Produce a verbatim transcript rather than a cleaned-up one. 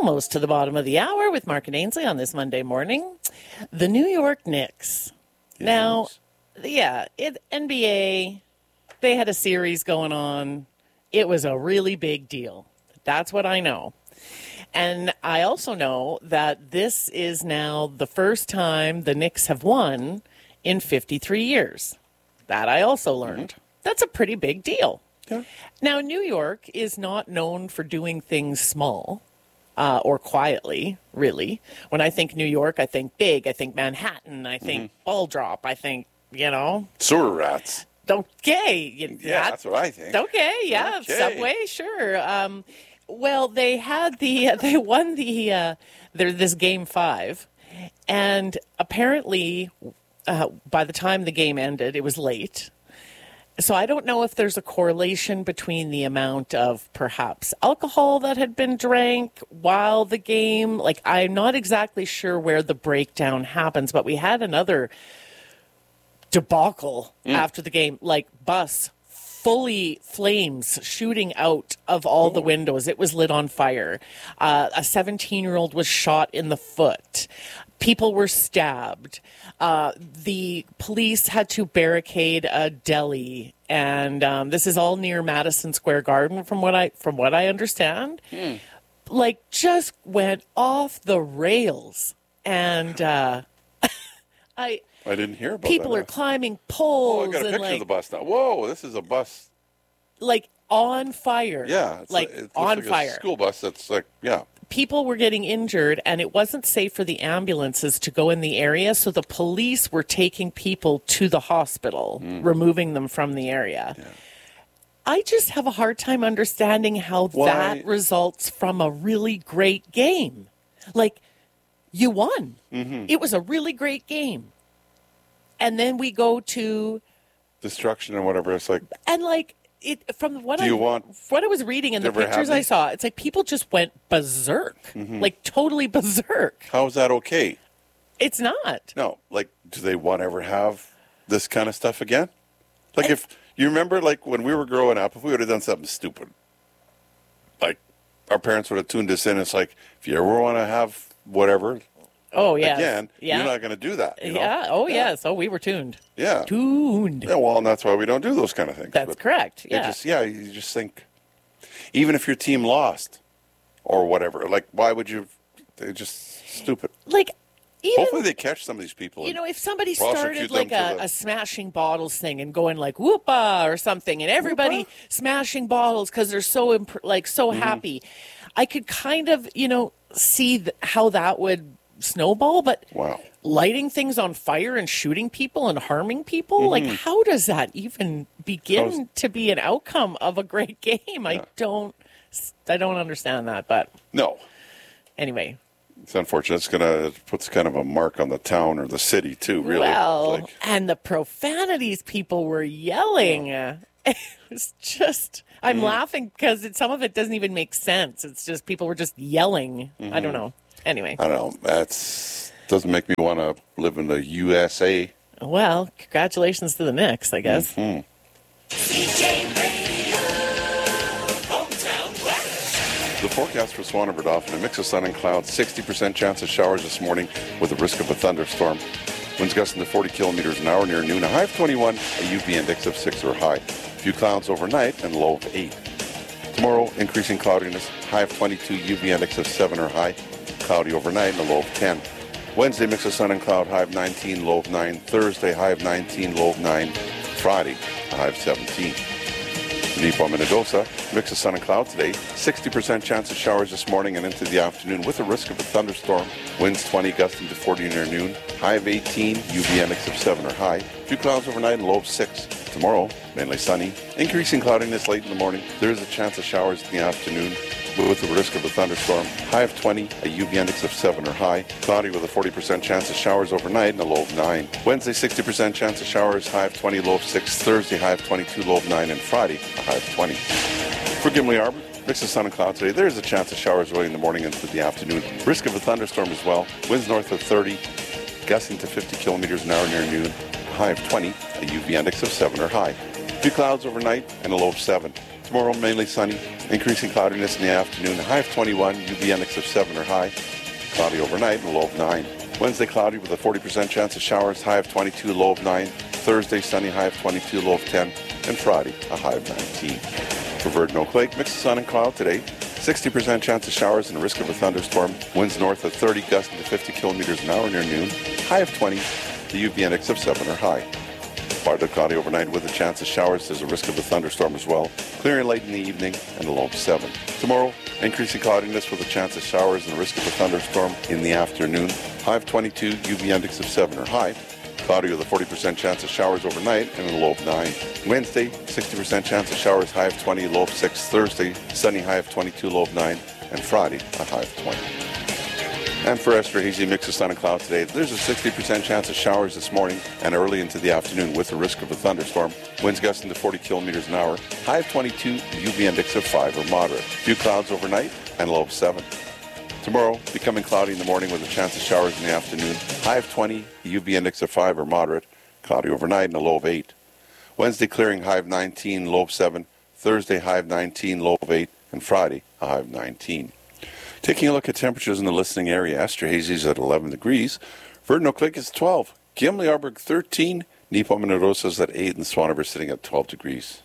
almost to the bottom of the hour with Mark and Ainsley on this Monday morning. The New York Knicks. Yes. Now, yeah, it, N B A, they had a series going on. It was a really big deal. That's what I know. And I also know that this is now the first time the Knicks have won in fifty-three years. That I also learned. Mm-hmm. That's a pretty big deal. Yeah. Now, New York is not known for doing things small uh, or quietly, really. When I think New York, I think big. I think Manhattan. I think mm-hmm. ball drop. I think, you know. Sewer rats. Okay. Yeah, that, that's what I think. Okay, yeah. Okay. Subway, sure. Um, well, they had the, uh, they won the, uh, their, this game five. And apparently, uh, by the time the game ended, it was late. So I don't know if there's a correlation between the amount of perhaps alcohol that had been drank while the game, like I'm not exactly sure where the breakdown happens, but we had another debacle mm. after the game, like bus fully flames shooting out of all Ooh. the windows. It was lit on fire. Uh, a seventeen-year-old was shot in the foot. People were stabbed. Uh, the police had to barricade a deli, and um, this is all near Madison Square Garden, from what I from what I understand. Hmm. Like, just went off the rails, and uh, I. I didn't hear about people that. are climbing poles. Oh, I got a and picture like, of the bus now. Whoa, this is a bus. Like on fire. Yeah, it's like a, it on like fire. A school bus that's like yeah. People were getting injured, and it wasn't safe for the ambulances to go in the area, so the police were taking people to the hospital, mm. removing them from the area. Yeah. I just have a hard time understanding how Why? that results from a really great game. Like, you won. Mm-hmm. It was a really great game. And then we go to... destruction and whatever. It's like... And, like... It, from what Do I you want what I was reading and the pictures I saw, it's like people just went berserk, mm-hmm. like totally berserk. How is that okay? It's not. No, like, do they want to ever have this kind of stuff again? Like, if you remember, like when we were growing up, if we would have done something stupid, like our parents would have tuned us in. It's like, if you ever want to have whatever. Oh, yeah. Again, yeah. you're not going to do that. You know? Yeah. Oh, yeah. yes. Oh, we were tuned. Yeah. Tuned. Yeah, well, and that's why we don't do those kind of things. That's but correct. Yeah. Just, yeah, you just think, even if your team lost or whatever, like, why would you? They're just stupid. Like, even, hopefully they catch some of these people. You know, if somebody started like a, the... a smashing bottles thing and going like whoopah or something, and everybody whoopah? smashing bottles because they're so imp- like so mm-hmm. happy, I could kind of you know see th- how that would snowball. But wow. lighting things on fire and shooting people and harming people, mm-hmm. like how does that even begin How's... to be an outcome of a great game? Yeah. I don't, I don't understand that. But no. Anyway. It's unfortunate. It's gonna it puts kind of a mark on the town or the city too. Really. Well, like, and the profanities people were yelling. Yeah. It was just. I'm mm-hmm. laughing because it, some of it doesn't even make sense. It's just people were just yelling. Mm-hmm. I don't know. Anyway. I don't know. That's doesn't make me want to live in the U S A. Well, congratulations to the Knicks, I guess. Mm-hmm. The forecast for Swan and Verdolphin, a mix of sun and clouds, sixty percent chance of showers this morning with a risk of a thunderstorm. Winds gusting to forty kilometers an hour near noon, a high of twenty-one, a U V index of six or high. A few clouds overnight and low of eight. Tomorrow, increasing cloudiness, high of twenty-two, U V index of seven or high. Cloudy overnight and a low of ten. Wednesday, mix of sun and cloud, high of nineteen, low of nine. Thursday, high of nineteen, low of nine. Friday, a high of seventeen. Nipo, Minnedosa, mix of sun and cloud today. sixty percent chance of showers this morning and into the afternoon with a risk of a thunderstorm. Winds twenty, gusting to forty near noon. High of eighteen, U V index of seven or high. A few clouds overnight and low of six. Tomorrow, mainly sunny. Increasing cloudiness late in the morning. There is a chance of showers in the afternoon with the risk of a thunderstorm. High of twenty, a U V index of seven or high. Cloudy with a forty percent chance of showers overnight and a low of nine. Wednesday, sixty percent chance of showers, high of twenty, low of six. Thursday, high of twenty-two, low of nine. And Friday, a high of twenty. For Gimli Arbor, mix of sun and cloud today. There is a chance of showers early in the morning into the afternoon. Risk of a thunderstorm as well. Winds north of thirty, gusting to fifty kilometers an hour near noon. High of twenty, a U V index of seven or high. Few clouds overnight and a low of seven. Tomorrow, mainly sunny. Increasing cloudiness in the afternoon. A high of twenty-one. U V index of seven or high. Cloudy overnight and a low of nine. Wednesday, cloudy with a forty percent chance of showers. High of twenty-two, low of nine. Thursday, sunny. High of twenty-two, low of ten. And Friday, a high of nineteen. For Virgin Oak Lake, mix of sun and cloud today. sixty percent chance of showers and a risk of a thunderstorm. Winds north of thirty, gusting to fifty kilometers an hour near noon. High of twenty. The U V index of seven or high. Partly cloudy overnight with a chance of showers. There's a risk of a thunderstorm as well. Clearing late in the evening and a low of seven. Tomorrow, increasing cloudiness with a chance of showers and a risk of a thunderstorm in the afternoon. High of twenty-two, U V index of seven or high. Cloudy with a forty percent chance of showers overnight and a low of nine. Wednesday, sixty percent chance of showers, high of twenty, low of six. Thursday, sunny, high of twenty-two, low of nine. And Friday, a high of twenty. And for Esther, hazy mix of sun and cloud today. There's a sixty percent chance of showers this morning and early into the afternoon with a risk of a thunderstorm. Winds gusting to forty kilometers an hour. High of twenty-two, U V index of five or moderate. Few clouds overnight and low of seven. Tomorrow, becoming cloudy in the morning with a chance of showers in the afternoon. High of twenty, U V index of five or moderate. Cloudy overnight and a low of eight. Wednesday, clearing, high of nineteen, low of seven. Thursday, high of nineteen, low of eight. And Friday, a high of nineteen. Taking a look at temperatures in the listening area, Esterhazy's at eleven degrees. Verdun Oak Lake is twelve. Gimli Arborg thirteen. Neepawa Minnedosa is at eight. And Swan River sitting at twelve degrees.